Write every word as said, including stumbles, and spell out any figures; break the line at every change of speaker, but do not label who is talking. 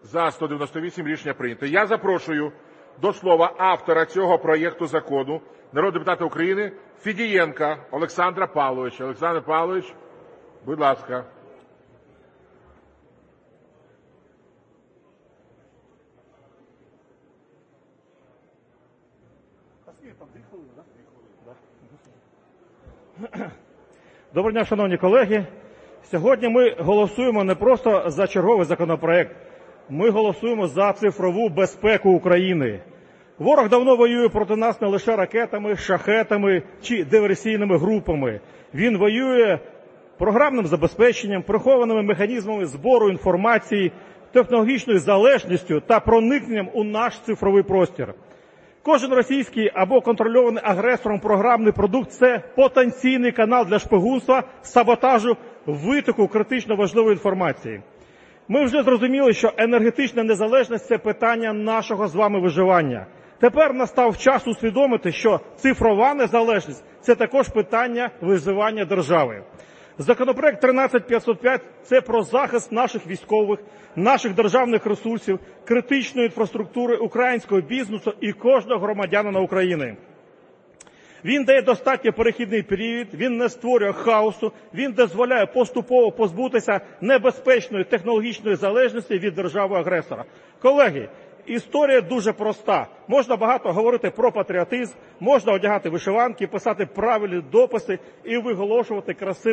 За – сто дев'яносто вісім. Рішення прийнято. Я запрошую до слова автора цього проєкту закону, народного депутата України Федієнка Олександра Павловича. Олександр Павлович, будь ласка.
Доброго дня, шановні колеги. Сьогодні ми голосуємо не просто за черговий законопроект, ми голосуємо за цифрову безпеку України. Ворог давно воює проти нас не лише ракетами, шахедами чи диверсійними групами. Він воює програмним забезпеченням, прихованими механізмами збору інформації, технологічною залежністю та проникненням у наш цифровий простір. Кожен російський або контрольований агресором програмний продукт – це потенційний канал для шпигунства, саботажу, витоку критично важливої інформації. Ми вже зрозуміли, що енергетична незалежність – це питання нашого з вами виживання. Тепер настав час усвідомити, що цифрова незалежність – це також питання виживання держави. Законопроект тринадцять п'ятсот п'ять – це про захист наших військових, наших державних ресурсів, критичної інфраструктури, українського бізнесу і кожного громадянина України. Він дає достатньо перехідний період, він не створює хаосу, він дозволяє поступово позбутися небезпечної технологічної залежності від держави-агресора. Колеги, історія дуже проста. Можна багато говорити про патріотизм, можна одягати вишиванки, писати правильні дописи і виголошувати красиві